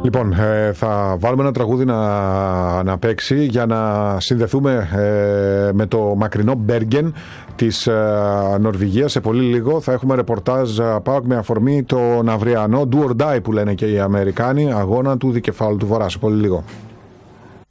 Λοιπόν, θα βάλουμε ένα τραγούδι να παίξει για να συνδεθούμε με το μακρινό Μπέργεν της Νορβηγίας. Σε πολύ λίγο θα έχουμε ρεπορτάζ ΠΑΟΚ με αφορμή τον αυριανό do or die που λένε και οι Αμερικάνοι, αγώνα του Δικεφάλου του Βορρά. Σε πολύ λίγο.